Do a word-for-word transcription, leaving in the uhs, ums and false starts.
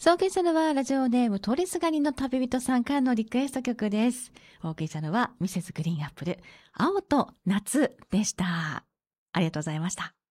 お送りしたのはラジオネーム通りすがりの旅人さんからのリクエスト曲です。お送りしたのはミセスグリーンアップル、青と夏でした。ありがとうございました。